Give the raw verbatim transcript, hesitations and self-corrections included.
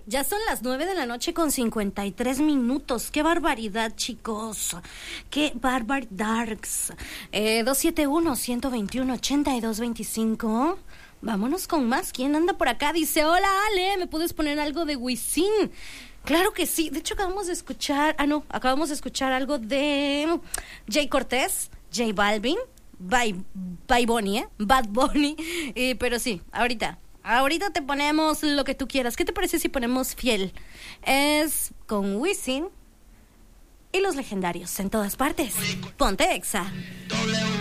Ya son las nueve de la noche con cincuenta y tres minutos. ¡Qué barbaridad, chicos! ¡Qué barbaridades! Eh, dos siete uno, uno dos uno, ocho dos dos cinco. Vámonos con más. ¿Quién anda por acá? Dice, hola, Ale, ¿me puedes poner algo de Wisin? Claro que sí. De hecho, acabamos de escuchar... Ah, no. Acabamos de escuchar algo de Jay Cortés, J Balvin, Bad Bunny, ¿eh? Bad Bunny. Eh, pero sí, ahorita... Ahorita te ponemos lo que tú quieras. ¿Qué te parece si ponemos Fiel? Es con Wisin y los legendarios en todas partes. Ponte Exa.